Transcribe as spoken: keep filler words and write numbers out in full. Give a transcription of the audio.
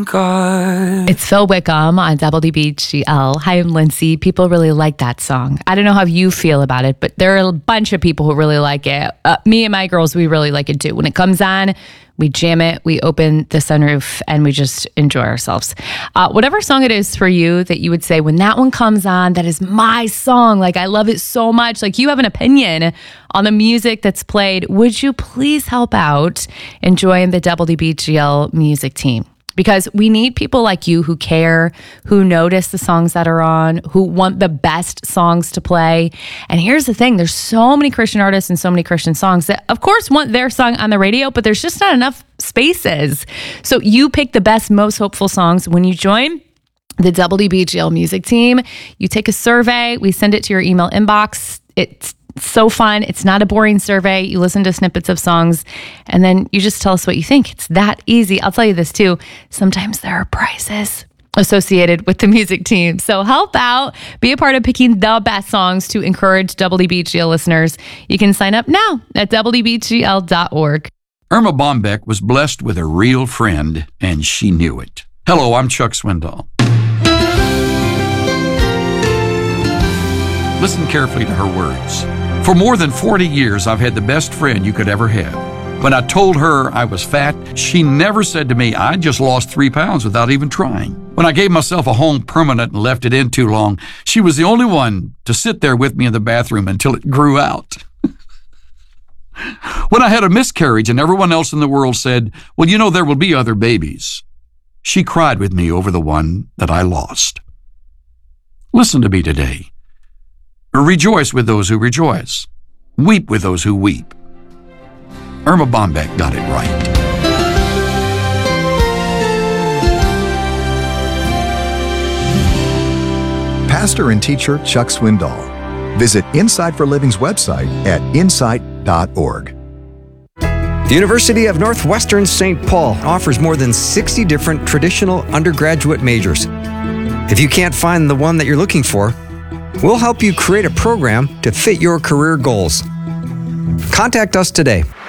God. It's Phil Wickham on W B G L. Hi, I'm Lindsay. People really like that song. I don't know how you feel about it, but there are a bunch of people who really like it. Uh, me and my girls, we really like it too. When it comes on, we jam it, we open the sunroof, and we just enjoy ourselves. Uh, whatever song it is for you that you would say, when that one comes on, that is my song. Like, I love it so much. Like, you have an opinion on the music that's played. Would you please help out and join the W B G L music team? Because we need people like you who care, who notice the songs that are on, who want the best songs to play. And here's the thing, there's so many Christian artists and so many Christian songs that, of course, want their song on the radio, but there's just not enough spaces. So you pick the best, most hopeful songs when you join the W B G L music team. You take a survey, we send it to your email inbox. It's so fun. It's not a boring survey. You listen to snippets of songs and then you just tell us what you think. It's that easy. I'll tell you this too. Sometimes there are prizes associated with the music team. So help out, be a part of picking the best songs to encourage W B G L listeners. You can sign up now at W B G L dot org. Irma Bombeck was blessed with a real friend, and she knew it. Hello, I'm Chuck Swindoll. Listen carefully to her words. For more than forty years, I've had the best friend you could ever have. When I told her I was fat, she never said to me, I just lost three pounds without even trying. When I gave myself a home permanent and left it in too long, she was the only one to sit there with me in the bathroom until it grew out. When I had a miscarriage and everyone else in the world said, well, you know, there will be other babies, she cried with me over the one that I lost. Listen to me today. Rejoice with those who rejoice. Weep with those who weep. Irma Bombeck got it right. Pastor and teacher Chuck Swindoll. Visit Insight for Living's website at insight dot org. The University of Northwestern Saint Paul offers more than sixty different traditional undergraduate majors. If you can't find the one that you're looking for, we'll help you create a program to fit your career goals. Contact us today